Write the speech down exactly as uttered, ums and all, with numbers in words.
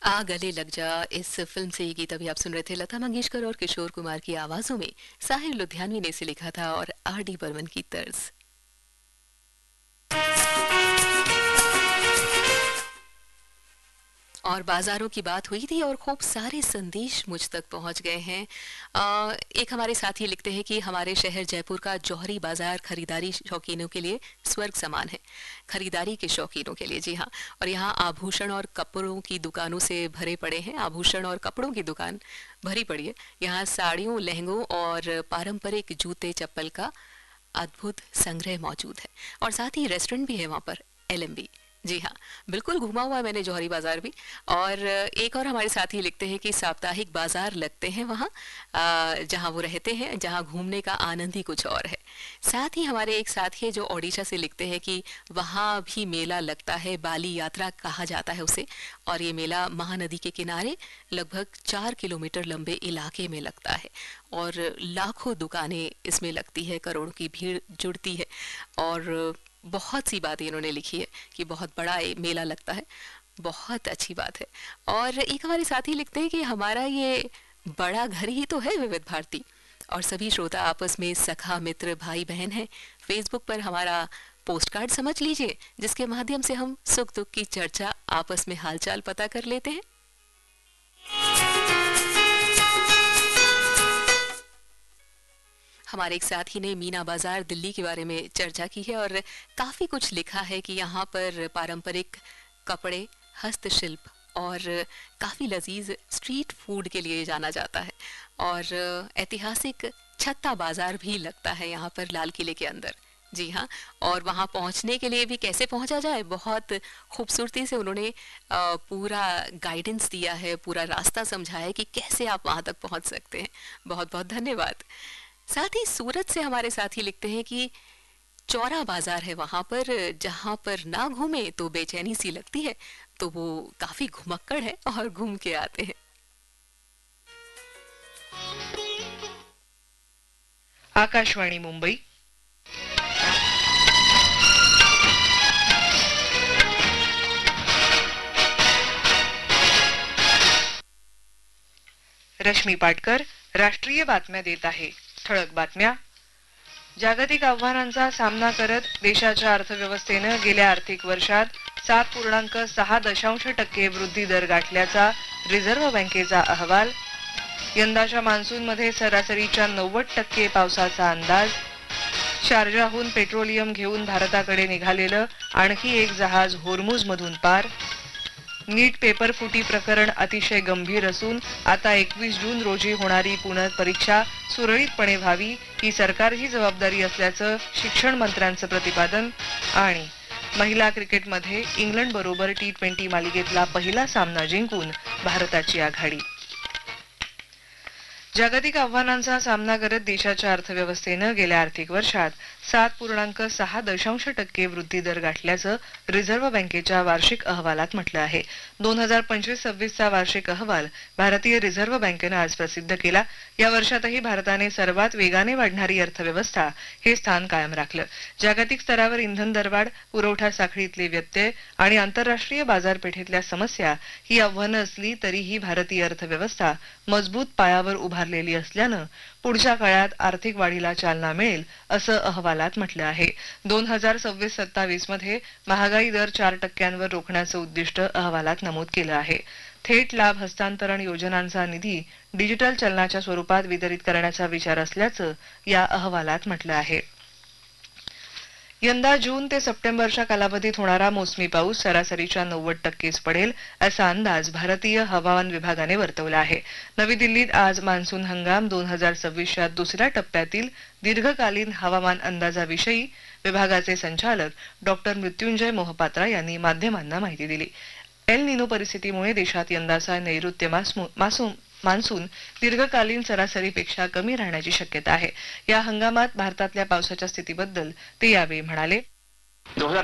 आ गले लग जा इस फिल्म से ये गीत अभी आप सुन रहे थे लता मंगेशकर और किशोर कुमार की आवाजों में। साहिर लुधियानवी ने इसे लिखा था और आर डी बर्मन की तर्ज। और बाजारों की बात हुई थी और खूब सारे संदेश मुझ तक पहुंच गए हैं। आ, एक हमारे साथी लिखते हैं कि हमारे शहर जयपुर का जौहरी बाजार खरीदारी शौकीनों के लिए स्वर्ग समान है। खरीदारी के शौकीनों के लिए, जी हाँ। और यहाँ आभूषण और कपड़ों की दुकानों से भरे पड़े हैं। आभूषण और कपड़ों की दुकान भरी पड़ी है। यहाँ साड़ियों, लहंगों और पारंपरिक जूते चप्पल का अद्भुत संग्रह मौजूद है। और साथ ही रेस्टोरेंट भी है वहाँ पर, एल एम बी। जी हाँ, बिल्कुल घूमा हुआ है मैंने जौहरी बाजार भी। और एक और हमारे साथी लिखते हैं कि साप्ताहिक बाजार लगते हैं वहाँ, जहाँ वो रहते हैं, जहाँ घूमने का आनंद ही कुछ और है। साथ ही हमारे एक साथी है जो ओडिशा से लिखते हैं कि वहाँ भी मेला लगता है, बाली यात्रा कहा जाता है उसे। और ये मेला महानदी के किनारे लगभग चार किलोमीटर लंबे इलाके में लगता है और लाखों दुकानें इसमें लगती है, करोड़ों की भीड़ जुड़ती है। और बहुत सी बातें इन्होंने लिखी है कि बहुत बड़ा मेला लगता है, बहुत अच्छी बात है। और एक हमारे साथी लिखते हैं कि हमारा ये बड़ा घर ही तो है विविध भारती, और सभी श्रोता आपस में सखा मित्र भाई बहन हैं। फेसबुक पर हमारा पोस्ट कार्ड समझ लीजिए, जिसके माध्यम से हम सुख दुख की चर्चा, आपस में हालचाल पता कर लेते हैं। हमारे एक साथी ने मीना बाजार दिल्ली के बारे में चर्चा की है और काफ़ी कुछ लिखा है कि यहाँ पर पारंपरिक कपड़े, हस्तशिल्प और काफ़ी लजीज स्ट्रीट फूड के लिए जाना जाता है। और ऐतिहासिक छत्ता बाजार भी लगता है यहाँ पर लाल किले के अंदर। जी हाँ, और वहाँ पहुँचने के लिए भी कैसे पहुँचा जाए, बहुत खूबसूरती से उन्होंने पूरा गाइडेंस दिया है, पूरा रास्ता समझाया है कि कैसे आप वहाँ तक पहुँच सकते हैं। बहुत बहुत धन्यवाद। साथ ही सूरत से हमारे साथी लिखते हैं कि चौरा बाजार है वहां पर, जहां पर ना घूमे तो बेचैनी सी लगती है, तो वो काफी घुमक्कड़ है और घूम के आते हैं। आकाशवाणी मुंबई। रश्मी पाटकर राष्ट्रीय बातम्या देत आहे। ठळक बातम्या. जागतिक आव्हानांचा सामना करत देशाच्या अर्थव्यवस्थेनं गेल्या आर्थिक वर्षात सात पूर्णांक सहा दशांश टक्के वृद्धी दर गाठल्याचा रिझर्व्ह बँकेचा अहवाल. यंदाच्या मान्सूनमध्ये सरासरीच्या नव्वद टक्के पावसाचा अंदाज. शारजाहून पेट्रोलियम घेऊन भारताकडे निघालेलं आणखी एक जहाज होर्मुझ मधून पार. नीट पेपर फुटी प्रकरण अतिशय गंभीर असून आता एकवीस जून रोजी होणारी पुनर्परीक्षा सुरळीतपणे व्हावी ही सरकारची जबाबदारी असल्याचं शिक्षण मंत्र्यांचं प्रतिपादन. आणि महिला क्रिकेटमध्ये इंग्लंड बरोबर टी ट्वेंटी मालिकेतला पहिला सामना जिंकून भारताची आघाडी. जागतिक आव्हानांचा सामना करत देशाच्या अर्थव्यवस्थेनं गेल्या आर्थिक वर्षात सात पूर्णांक सहा दशांश टक्के वृद्धी दर गाठल्याचं रिझर्व्ह बँकेच्या वार्षिक अहवालात म्हटलं आहे. दोन हजार पंचवीस सव्वीसचा वार्षिक अहवाल भारतीय रिझर्व्ह बँकेनं आज प्रसिद्ध केला. या वर्षातही भारताने सर्वात वेगाने वाढणारी अर्थव्यवस्था हे स्थान कायम राखलं. जागतिक स्तरावर इंधन दरवाढ, पुरवठा साखळीतले व्यत्यय आणि आंतरराष्ट्रीय बाजारपेठेतल्या समस्या ही आव्हानं असली तरीही भारतीय अर्थव्यवस्था मजबूत पायावर उभारलेली असल्यानं पुढच्या काळात आर्थिक वाढीला चालना मिळेल असं अहवालात म्हटलं आहे. दोन हजार सव्वीस सत्तावीस मध्ये महागाई दर चार टक्क्यांवर रोखण्याचं उद्दिष्ट अहवालात नमूद केलं आहे. थेट लाभ हस्तांतरण योजनांचा निधी डिजिटल चलनाच्या स्वरूपात वितरित करण्याचा विचार असल्याचं या अहवालात म्हटलं आहे. यंदा जून ते सप्टेंबरच्या कालावधीत होणारा मोसमी पाऊस सरासरीच्या नव्वद टक्केच पडेल असा अंदाज भारतीय हवामान विभागाने वर्तवला आहे. नवी दिल्लीत आज मान्सून हंगाम दोन हजार सव्वीसच्या दुसऱ्या टप्प्यातील दीर्घकालीन हवामान अंदाजाविषयी विभागाचे संचालक डॉक्टर मृत्युंजय मोहपात्रा यांनी माध्यमांना माहिती दिली. एल निनो परिस्थितीमुळे देशात यंदाचा नैऋत्य मान्सून मान्सून दीर्घकालीन सरासरीपेक्षा कमी राहण्याची शक्यता आहे. या हंगामात भारतातल्या पावसाच्या स्थितीबद्दल ते यावेळी म्हणाले.